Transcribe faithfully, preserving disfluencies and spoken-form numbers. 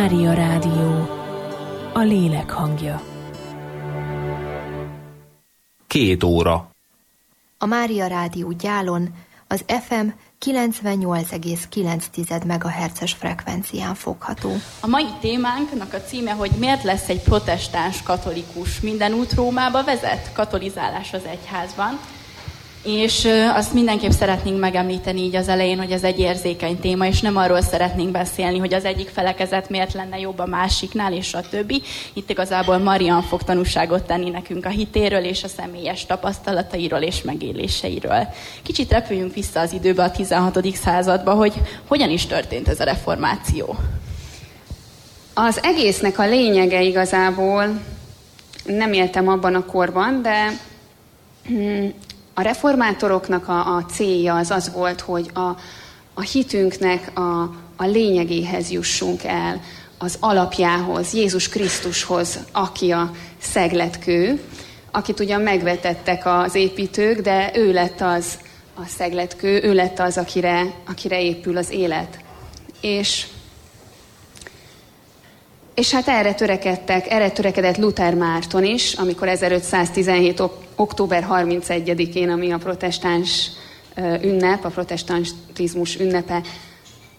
Mária Rádió, a lélek hangja. Két óra. A Mária Rádió Gyálon az ef em kilencvennyolc egész kilenc megahertzes frekvencián fogható. A mai témánknak a címe, hogy miért lesz egy protestáns katolikus minden út Rómába vezet? Katolizálás az egyházban. És azt mindenképp szeretnénk megemlíteni így az elején, hogy ez egy érzékeny téma, és nem arról szeretnénk beszélni, hogy az egyik felekezet miért lenne jobb a másiknál, és a többi. Itt igazából Marian fog tanúságot tenni nekünk a hitéről, és a személyes tapasztalatairól és megéléseiről. Kicsit repüljünk vissza az időbe, a tizenhatodik századba, hogy hogyan is történt ez a reformáció. Az egésznek a lényege igazából, nem éltem abban a korban, de a reformátoroknak a, a célja az az volt, hogy a, a hitünknek a, a lényegéhez jussunk el, az alapjához, Jézus Krisztushoz, aki a szegletkő, akit ugyan megvetettek az építők, de ő lett az a szegletkő, ő lett az, akire, akire épül az élet. És, és hát erre törekedtek, erre törekedett Luther Márton is, amikor ezerötszáztizenhét október harmincegyedikén, ami a protestáns ünnep, a protestantizmus ünnepe